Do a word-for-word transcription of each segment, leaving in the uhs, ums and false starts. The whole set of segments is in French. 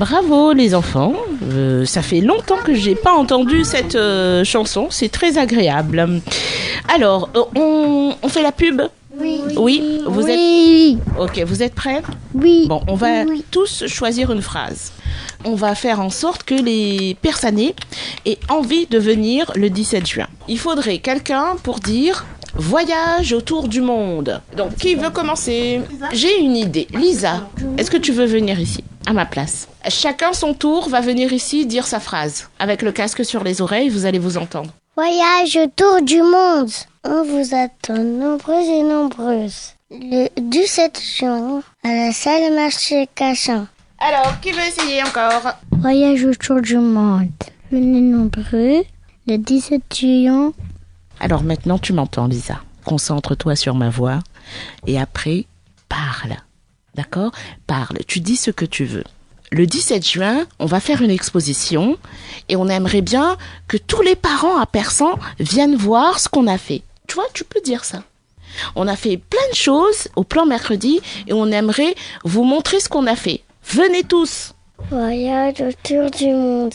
bravo les enfants. Euh, ça fait longtemps que j'ai pas entendu cette euh, chanson. C'est très agréable. Alors, euh, on, on fait la pub ? Oui. Oui, vous oui. êtes. Ok, vous êtes prêts ? Oui. Bon, on va oui. tous choisir une phrase. On va faire en sorte que les personnes aient envie de venir le dix-sept juin. Il faudrait quelqu'un pour dire voyage autour du monde. Donc, qui veut commencer ? J'ai une idée. Lisa, est-ce que tu veux venir ici, à ma place ? Chacun son tour va venir ici dire sa phrase. Avec le casque sur les oreilles, vous allez vous entendre. Voyage autour du monde. On vous attend nombreuses et nombreuses. Le dix-sept juin, à la salle marché Cachan. Alors, qui veut essayer encore ? Voyage autour du monde. Venez nombreux, le dix-sept juin. Alors maintenant, tu m'entends, Lisa. Concentre-toi sur ma voix. Et après, parle. D'accord ? Parle. Tu dis ce que tu veux. Le dix-sept juin, on va faire une exposition et on aimerait bien que tous les parents à Persan viennent voir ce qu'on a fait. Tu vois, tu peux dire ça. On a fait plein de choses au plan mercredi et on aimerait vous montrer ce qu'on a fait. Venez tous. Voyage autour du monde.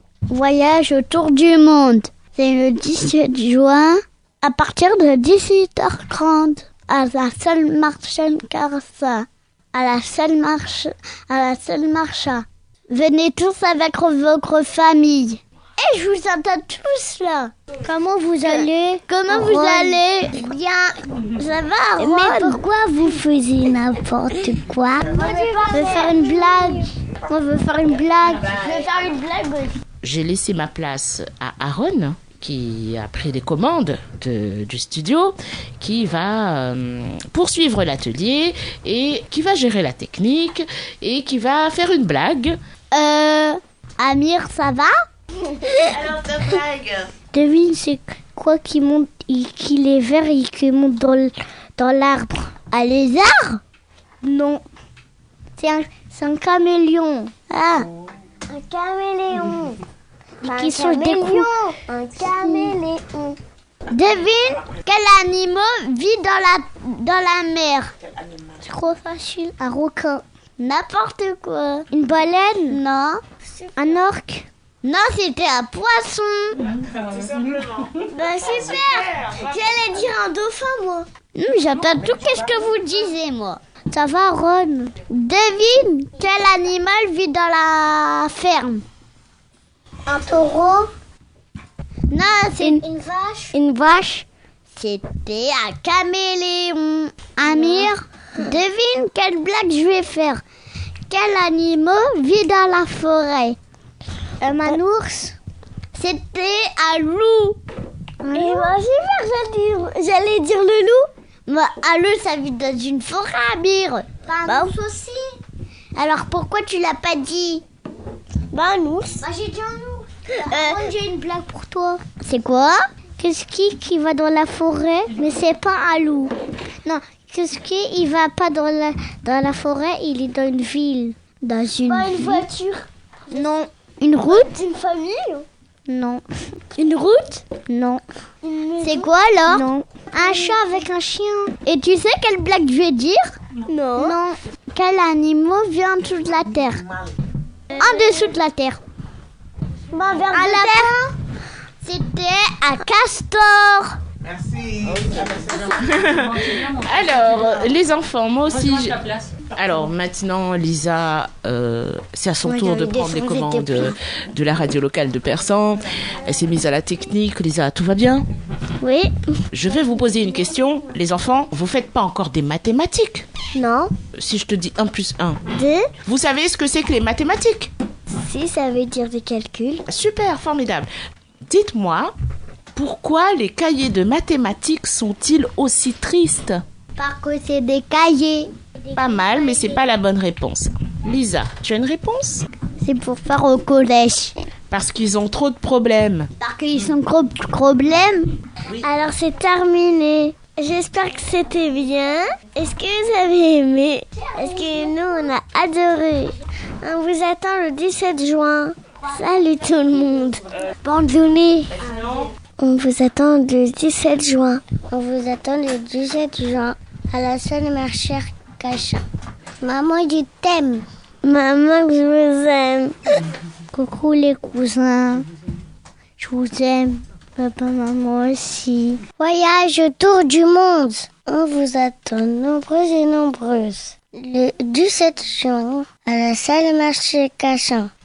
Voyage autour du monde. C'est le dix-sept juin à partir de dix-huit heures trente à la salle Marchand Carsa. À la salle marche, à la salle Marcha. Venez tous avec votre famille. Et je vous entends tous là. Comment vous allez ? Comment vous allez ? Bien. Ça va, Ron ? Mais pourquoi vous faisiez n'importe quoi ? On veut faire une blague. On veut faire une blague. Je veux faire une blague. J'ai laissé ma place à Aaron, qui a pris les commandes de, du studio, qui va euh, poursuivre l'atelier et qui va gérer la technique et qui va faire une blague. Euh, Amir, ça va ? Alors ta blague ? Devine, c'est quoi qui monte, qui est vert et qui monte dans, le, dans l'arbre ? Un lézard ? Non. C'est un, c'est un caméléon. Ah, un caméléon. Un Qui sont caméléon. Un caméléon. Devine quel animal vit dans la, dans la mer. C'est trop facile. Un requin. N'importe quoi. Une baleine. Non. Un orque. Non, c'était un poisson. Tout simplement. Bah super. J'allais dire un dauphin, moi. Hum, j'entends tout qu'est-ce que vous disiez, moi. Ça va, Ron? Devine quel animal vit dans la ferme. Un taureau. Non, c'est une, Une vache. une vache. C'était un caméléon. Amir, devine quelle blague je vais faire. Quel animal vit dans la forêt? Un manours. C'était un loup. Un Et loup. moi, super, j'allais dire, j'allais dire le loup. Bah, un loup, ça vit dans une forêt, Amir. Bah, un Bah, ours aussi. alors pourquoi tu l'as pas dit? Bah, un ours. Bah, j'ai dit un ours. Euh, j'ai une blague pour toi. C'est quoi? Qu'est-ce qui, qui va dans la forêt, mais c'est pas un loup? Non, qu'est-ce qui, il va pas dans la, dans la forêt, il est dans une ville. Dans une Pas une ville. voiture. Non. Une route? Une famille. Non. Une route? Non. Une maison. C'est quoi alors? Non. Un chat avec un chien. Et tu sais quelle blague je vais dire? Non. Non. Quel animal vit en dessous de la terre? En dessous de la terre. Bah, un ver Un de lapin? C'était un castor. Merci. Alors, les enfants, moi aussi. j'ai- Alors maintenant, Lisa, euh, c'est à son Moi, tour j'ai de envie prendre les d'échanger commandes des de, de la radio locale de Persan. Elle s'est mise à la technique. Lisa, tout va bien? Oui. Je vais vous poser une question. Les enfants, vous faites pas encore des mathématiques? Non. Si je te dis un plus un, Deux. vous savez ce que c'est que les mathématiques? Si, ça veut dire des calculs. Super, formidable. Dites-moi, pourquoi les cahiers de mathématiques sont-ils aussi tristes? Parce que c'est des cahiers. Pas mal, mais c'est pas la bonne réponse. Lisa, tu as une réponse? C'est pour faire au collège. Parce qu'ils ont trop de problèmes. Parce qu'ils sont gros problèmes. Alors, c'est terminé. J'espère que c'était bien. Est-ce que vous avez aimé? Est-ce que nous, on a adoré? On vous attend le dix-sept juin. Salut tout le monde. Bonne journée. On vous attend le dix-sept juin. On vous attend le dix-sept juin à la salle marché Cachan. Maman, je t'aime. Maman, que je vous aime. Coucou les cousins. Je vous aime. Papa, maman aussi. Voyage autour du monde. On vous attend nombreuses et nombreuses. Le dix-sept juin, à la salle marché Cachan.